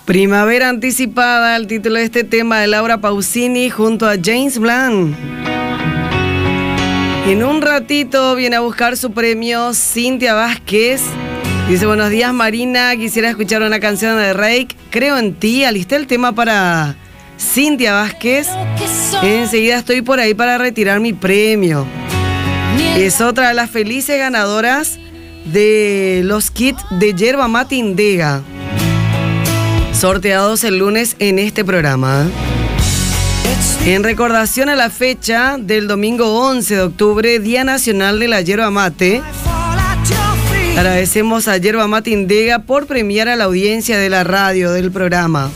Primavera anticipada, el título de este tema de Laura Pausini junto a James Blunt. En un ratito viene a buscar su premio Cintia Vázquez. Dice, buenos días Marina, quisiera escuchar una canción de Reik, Creo en ti. Alisté el tema para Cintia Vázquez. Enseguida estoy por ahí para retirar mi premio. Es otra de las felices ganadoras de los kits de yerba mate Indega, sorteados el lunes en este programa. En recordación a la fecha del domingo 11 de octubre, Día Nacional de la Yerba Mate, agradecemos a Yerba Mate Indega por premiar a la audiencia de la radio del programa.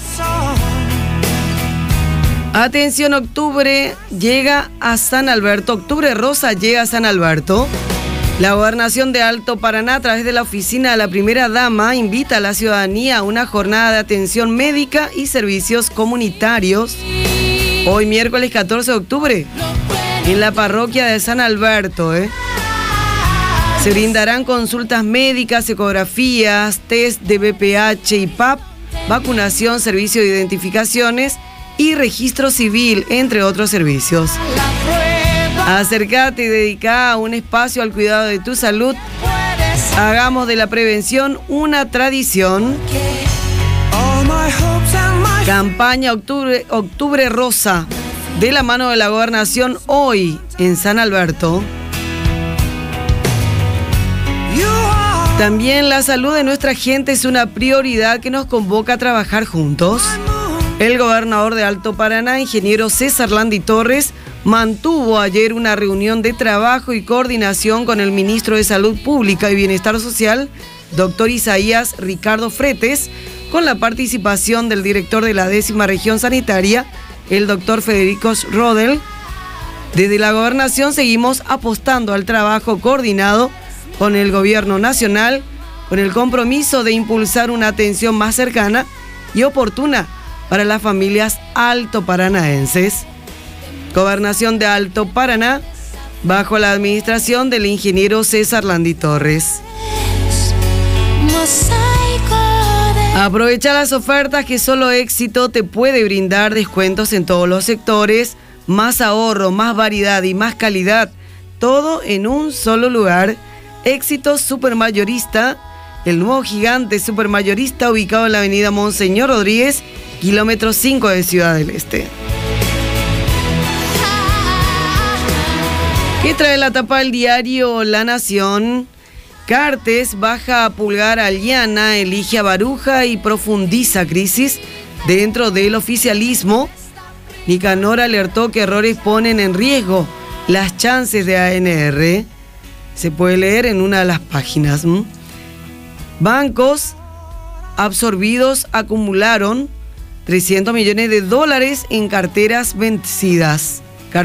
Atención, octubre llega a San Alberto, octubre rosa llega a San Alberto. La Gobernación de Alto Paraná, a través de la oficina de la Primera Dama, invita a la ciudadanía a una jornada de atención médica y servicios comunitarios. Hoy, miércoles 14 de octubre, en la parroquia de San Alberto. Se brindarán consultas médicas, ecografías, test de BPH y PAP, vacunación, servicio de identificaciones y registro civil, entre otros servicios. Acércate y dedica un espacio al cuidado de tu salud. Hagamos de la prevención una tradición. Campaña Octubre Rosa, de la mano de la Gobernación, hoy en San Alberto. También la salud de nuestra gente es una prioridad que nos convoca a trabajar juntos. El gobernador de Alto Paraná, ingeniero César Landi Torres, mantuvo ayer una reunión de trabajo y coordinación con el ministro de Salud Pública y Bienestar Social, doctor Isaías Ricardo Fretes, con la participación del director de la 10ª Región Sanitaria, el doctor Federico Rodel. Desde la Gobernación seguimos apostando al trabajo coordinado con el Gobierno Nacional, con el compromiso de impulsar una atención más cercana y oportuna para las familias altoparanaenses. Gobernación de Alto Paraná, bajo la administración del ingeniero César Landi Torres. Aprovecha las ofertas que solo Éxito te puede brindar, descuentos en todos los sectores, más ahorro, más variedad y más calidad, todo en un solo lugar. Éxito Supermayorista, el nuevo gigante supermayorista ubicado en la avenida Monseñor Rodríguez, kilómetro 5 de Ciudad del Este. ¿Qué trae la tapa del diario La Nación? Cartes baja a Pulgar a Liana, elige a Baruja y profundiza crisis dentro del oficialismo. Nicanor alertó que errores ponen en riesgo las chances de ANR. Se puede leer en una de las páginas. Bancos absorbidos acumularon $300 millones en carteras vencidas.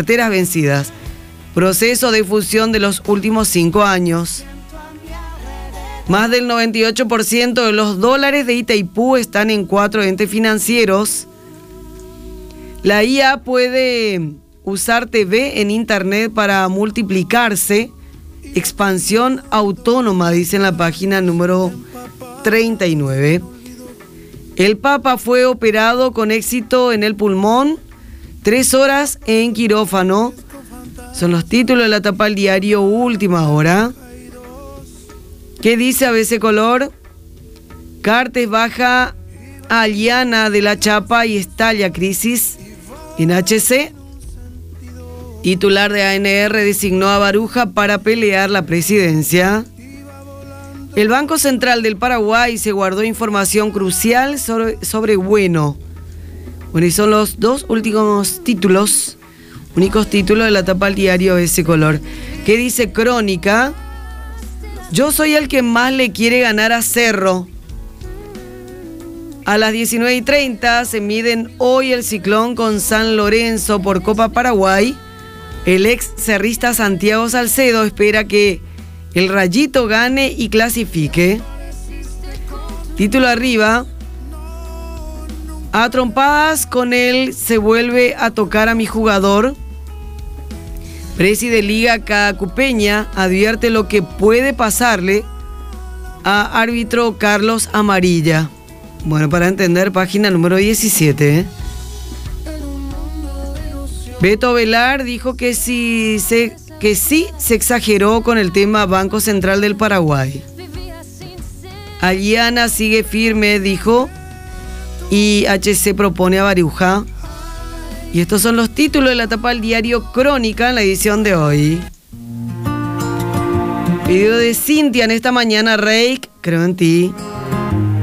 Proceso de fusión de los últimos 5 años. Más del 98% de los dólares de Itaipú están en 4 entes financieros. La IA puede usar TV en internet para multiplicarse. Expansión autónoma, dice en la página número 39. El Papa fue operado con éxito en el pulmón, 3 horas en quirófano. Son los títulos de la tapa del diario Última Hora. ¿Qué dice ABC Color? Cartes baja a Liana de la Chapa y estalla crisis en HC. Titular de ANR designó a Baruja para pelear la presidencia. El Banco Central del Paraguay se guardó información crucial sobre Bueno. Bueno, y son los dos únicos títulos de la tapa del diario ese color. ¿Qué dice Crónica? Yo soy el que más le quiere ganar a Cerro. A las 19:30 se miden hoy el Ciclón con San Lorenzo por Copa Paraguay. El ex cerrista Santiago Salcedo espera que el Rayito gane y clasifique. Título arriba. A trompadas con él se vuelve a tocar a mi jugador. Presi de Liga Cacupeña advierte lo que puede pasarle a árbitro Carlos Amarilla. Bueno, para entender, página número 17. Beto Velar dijo que sí se exageró con el tema Banco Central del Paraguay. Aliana sigue firme, dijo, y HC propone a Baruja. Y estos son los títulos de la tapa del diario Crónica en la edición de hoy. Video de Cintia en esta mañana, Reik, creo en ti.